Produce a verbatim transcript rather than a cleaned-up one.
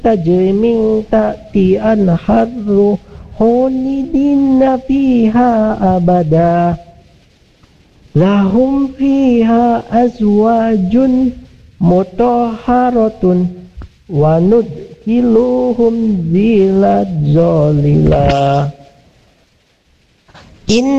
tajri min tahti anharu khalidina fiha abada lahum fiha azwajun mutahharatun wa nudkhiluhum zilal zalila. In